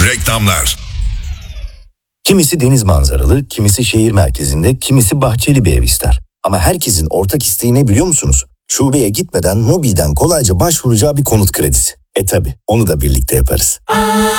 Reklamlar. Kimisi deniz manzaralı, kimisi şehir merkezinde, kimisi bahçeli bir ev ister. Ama herkesin ortak isteği ne biliyor musunuz? Şubeye gitmeden Mobil'den kolayca başvuracağı bir konut kredisi. Tabi onu da birlikte yaparız.